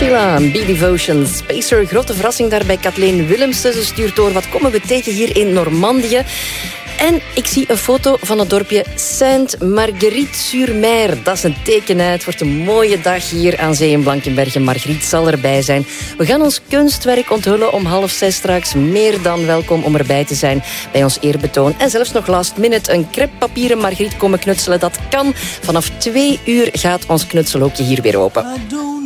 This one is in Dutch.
Sheila, Be Devotion, Spacer. Grote verrassing daar bij Kathleen Willemsen. Ze stuurt door, wat komen we tegen hier in Normandië? En ik zie een foto van het dorpje Sainte-Marguerite-sur-Mer. Dat is een teken uit. Het wordt een mooie dag hier aan zee in Blankenberge. Margriet zal erbij zijn. We gaan ons kunstwerk onthullen om 5:30 straks. Meer dan welkom om erbij te zijn bij ons eerbetoon. En zelfs nog last minute een crêpepapieren Margriet komen knutselen. Dat kan. Vanaf 2 uur gaat ons knutselhoekje hier weer open.